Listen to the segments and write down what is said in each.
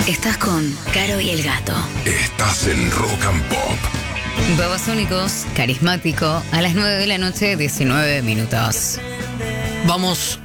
Estás con Caro y el Gato. Estás en Rock and Pop. Babasónicos, carismático, a las 9 de la noche, 19 minutos. Vamos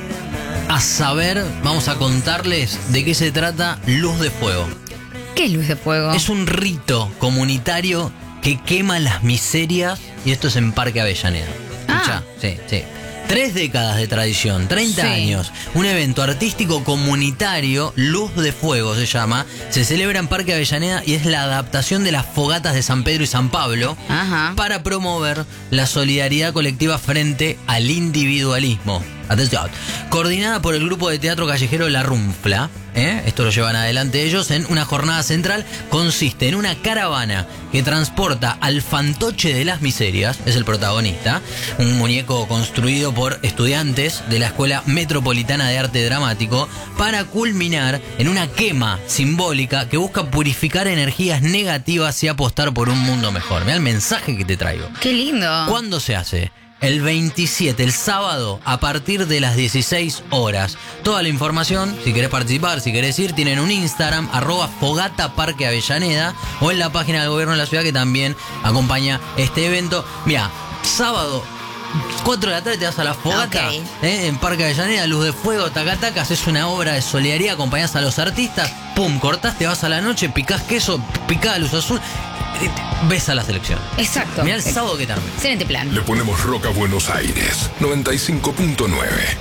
a contarles de qué se trata Luz de Fuego. ¿Qué es Luz de Fuego? Es un rito comunitario que quema las miserias, y esto es en Parque Avellaneda. Escuchá, sí. 3 décadas de tradición, 30 años. Un evento artístico comunitario, Luz de Fuego se llama. Se celebra en Parque Avellaneda y es la adaptación de las fogatas de San Pedro y San Pablo para promover la solidaridad colectiva frente al individualismo. Atención. Coordinada por el grupo de teatro callejero La Runfla. Esto lo llevan adelante ellos en una jornada central. Consiste en una caravana que transporta al fantoche de las miserias, es el protagonista, un muñeco construido por estudiantes de la Escuela Metropolitana de Arte Dramático, para culminar en una quema simbólica que busca purificar energías negativas y apostar por un mundo mejor. Mira el mensaje que te traigo. ¡Qué lindo! ¿Cuándo se hace? El 27, el sábado, a partir de las 16 horas. Toda la información, si querés participar, si querés ir, tienen un Instagram, @fogataparqueavellaneda, o en la página del gobierno de la ciudad que también acompaña este evento. Mira, sábado, 4 de la tarde te vas a la fogata, en Parque Avellaneda, Luz de Fuego, taca, haces una obra de solidaridad, acompañás a los artistas, pum, cortás, te vas a la noche, picás queso, picás luz azul, ves a la selección. Exacto. Mirá el sábado que tarde. Excelente plan. Le ponemos rock a Buenos Aires, 95.9.